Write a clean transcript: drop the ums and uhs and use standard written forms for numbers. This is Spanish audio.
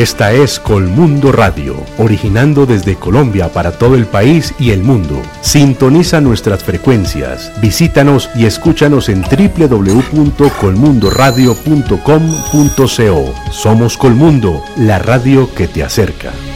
Esta es Colmundo Radio, originando desde Colombia para todo el país y el mundo. Sintoniza nuestras frecuencias, visítanos y escúchanos en www.colmundoradio.com.co. Somos Colmundo, la radio que te acerca.